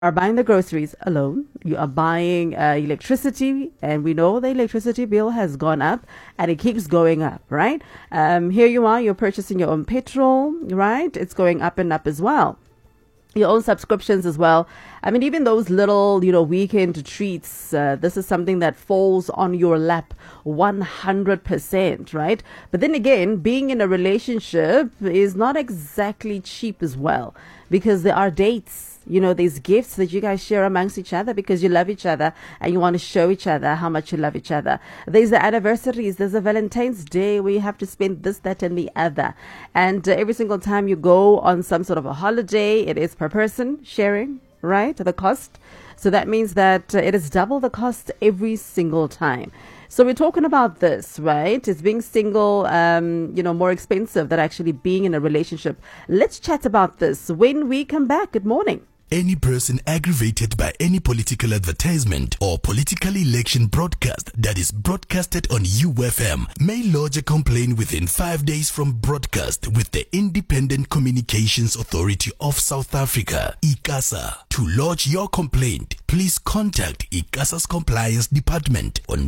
are buying the groceries alone. You are buying electricity, and we know the electricity bill has gone up and it keeps going up, right? Here you are, you're purchasing your own petrol, right? It's going up and up as well. Your own subscriptions as well. I mean, even those little, weekend treats, this is something that falls on your lap 100%, right? But then again, being in a relationship is not exactly cheap as well, because there are dates. There's gifts that you guys share amongst each other because you love each other and you want to show each other how much you love each other. There's the anniversaries. There's a Valentine's Day where you have to spend this, that, and the other. And every single time you go on some sort of a holiday, it is per person sharing, right? The cost. So that means that it is double the cost every single time. So we're talking about this, right? Is being single, more expensive than actually being in a relationship? Let's chat about this when we come back. Good morning. Any person aggravated by any political advertisement or political election broadcast that is broadcasted on UFM may lodge a complaint within 5 days from broadcast with the Independent Communications Authority of South Africa, ICASA. To lodge your complaint, please contact ICASA's Compliance Department on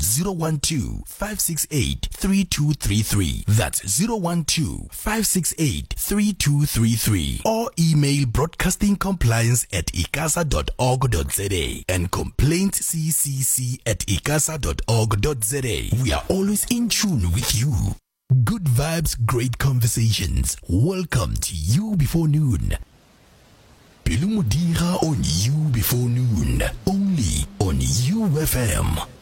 012-568-3233. That's 012-568-3233. Or email broadcastingcompliance@icasa.org.za and complaintsccc@icasa.org.za. We are always in tune with you. Good vibes, great conversations. Welcome to You Before Noon. Pilumudira on You Before Noon. Only on UFM.